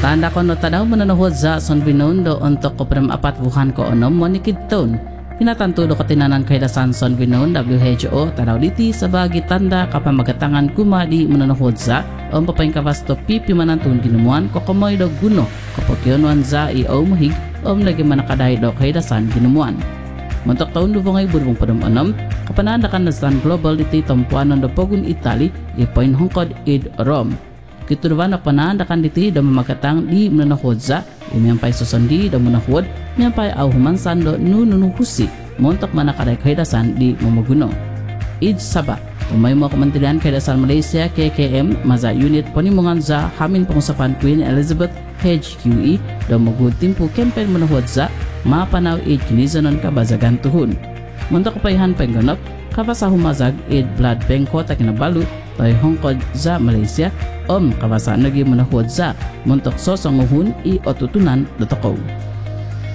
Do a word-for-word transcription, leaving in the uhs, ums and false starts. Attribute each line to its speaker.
Speaker 1: Tanda ko no tanaw mananohod za son binundo untuk ko pram apat buhan ko onom monikidton. Pinatantudo ko tinanan kay da Sanson Binon W H O tanaw diti sa bagi tanda kapamagatangan kumadi mananohod za om papain kapasto pipi manantun ginumuan ko komoy do guno kapokyonuan za i o mahig om lagi manakaday do kay da san ginumuan. Montok taon do ngay burung padum onom kapanandakan na San Global diti tompuanon do pogun Itali ipoin hongkod id Rome. Kitudwan na panandakan diti da mamagatang di mananohod za imiyampay susundi da manahod miyampay au humansando nununuhusi montok manakaday kaidasan di mamaguno. Id Sabah umay mo Kementerian Kaidasan Malaysia K K M maza unit panimungan za hamin pengusapan Queen Elizabeth H Q E da magud timpu campaign manahod za mapanaw id kinizanon kabazagan tuhun. Montok payhan pengganop kapasa humazag id blood bank ko takinabalu tay hongkod za Malaysia om kabasa nagi manahod za montok sosonguhun i otutunan dotoko.